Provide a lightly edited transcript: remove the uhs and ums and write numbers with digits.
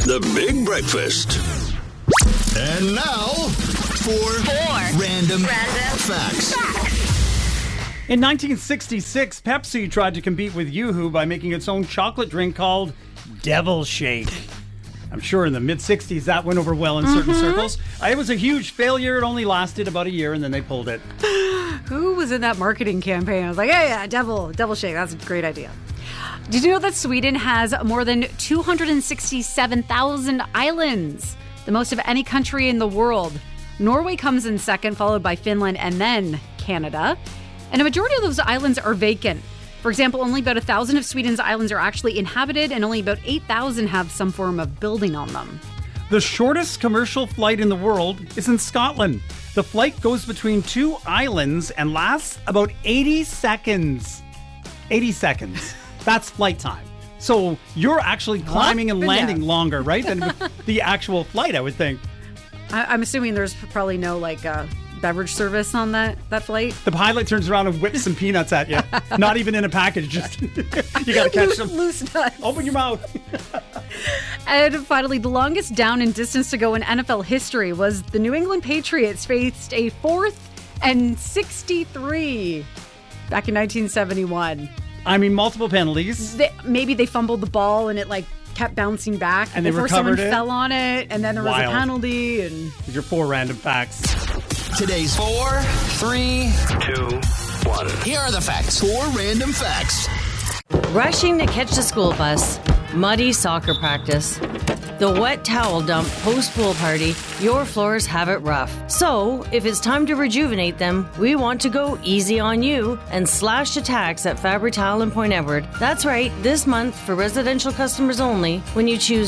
The Big Breakfast. And now, for Random Facts. In 1966, Pepsi tried to compete with Yoo-Hoo by making its own chocolate drink called Devil Shake. I'm sure in the mid-60s that went over well in certain circles. It was a huge failure. It only lasted about a year and then they pulled it. Who was in that marketing campaign? I was like, yeah, Devil Shake. That's a great idea. Did you know that Sweden has more than 267,000 islands? The most of any country in the world. Norway comes in second, followed by Finland and then Canada. And a majority of those islands are vacant. For example, only about 1,000 of Sweden's islands are actually inhabited, and only about 8,000 have some form of building on them. The shortest commercial flight in the world is in Scotland. The flight goes between two islands and lasts about 80 seconds. 80 seconds. That's flight time. So you're actually climbing and landing longer, right, than the actual flight, I would think. I'm assuming there's probably no, beverage service on that flight. The pilot turns around and whips some peanuts at you. Not even in a package, just you gotta catch them. Loose nuts. Open your mouth. And finally, the longest down and distance to go in NFL history was the New England Patriots faced a 4th and 63 back in 1971. I mean, multiple penalties. Maybe they fumbled the ball and it kept bouncing back and before someone it. fell on it, and then there was a penalty. And these are 4 random facts. Today's 4, 3, 2, 1. Here are the facts. 4 random facts. Rushing to catch the school bus, muddy soccer practice, the wet towel dump post-pool party, your floors have it rough. So, if it's time to rejuvenate them, we want to go easy on you and slash the tax at Fabri-Tal in Point Edward. That's right, this month for residential customers only, when you choose